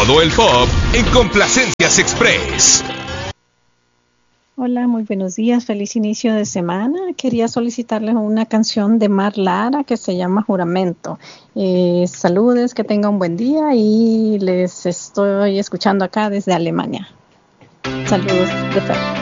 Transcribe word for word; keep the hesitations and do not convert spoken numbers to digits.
Todo el pop en Complacencias Express. Hola, muy buenos días, feliz inicio de semana. Quería solicitarles una canción de Mar Lara que se llama Juramento. Eh, saludes, que tenga un buen día y les estoy escuchando acá desde Alemania. Saludos de Fer.